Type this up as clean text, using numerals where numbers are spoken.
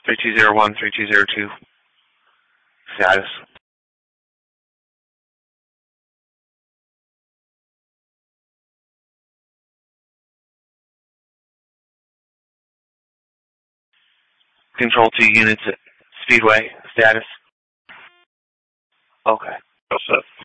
3201, 3202. Status. Control 2 units at Speedway. Status. Okay. What's up?